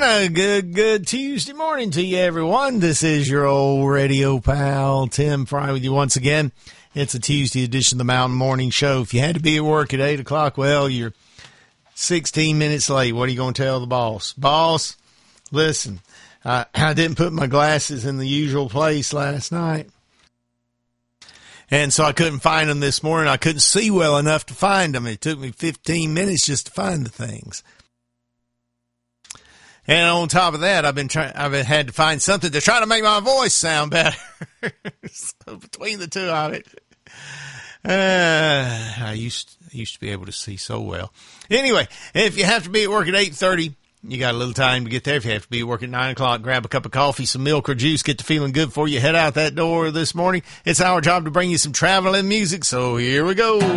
Good Tuesday morning to you, everyone. This is your old radio pal, Tim Fry, with you once again. It's a Tuesday edition of the Mountain Morning Show. If you had to be at work at 8 o'clock, well, you're 16 minutes late. What are you going to tell the boss? Boss, listen, I didn't put my glasses in the usual place last night, and so I couldn't find them this morning. I couldn't see well enough to find them. It took me 15 minutes just to find the things. And on top of that, I've had to find something to try to make my voice sound better. So between the two of it, I used to be able to see so well. Anyway, if you have to be at work at 8:30, you got a little time to get there. If you have to be at work at 9 o'clock, grab a cup of coffee, some milk or juice, get to feeling good before you head out that door this morning. It's our job to bring you some traveling music, so here we go.